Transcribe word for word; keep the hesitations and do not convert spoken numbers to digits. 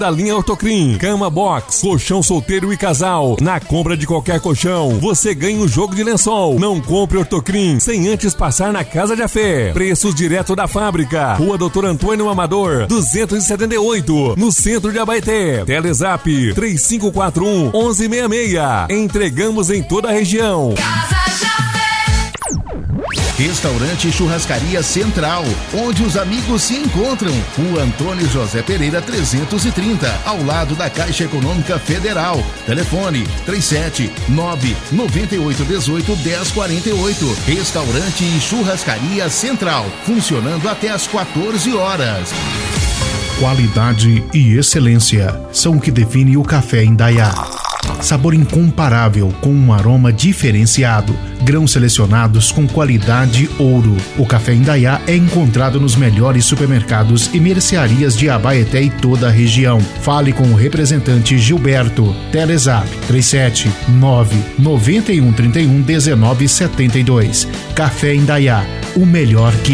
Da linha Ortocrim, cama box, colchão solteiro e casal. Na compra de qualquer colchão, você ganha um jogo de lençol. Não compre Ortocrim sem antes passar na Casa de Afé. Preços direto da fábrica. Rua Doutor Antônio Amador, duzentos e setenta e oito, no centro de Abaeté. Telezap três cinco quatro um, um um seis seis. Entregamos em toda a região. Casa de Afé. Restaurante e Churrascaria Central, onde os amigos se encontram. Rua Antônio José Pereira trezentos e trinta, ao lado da Caixa Econômica Federal. Telefone três sete nove, nove oito um oito, um zero quatro oito. Restaurante e Churrascaria Central, funcionando até às quatorze horas. Qualidade e excelência são o que define o café Indaiá. Sabor incomparável com um aroma diferenciado. Grãos selecionados com qualidade ouro. O café Indaiá é encontrado nos melhores supermercados e mercearias de Abaeté e toda a região. Fale com o representante Gilberto. Telezap três sete nove, nove um três um, um nove sete dois. Café Indaiá, o melhor que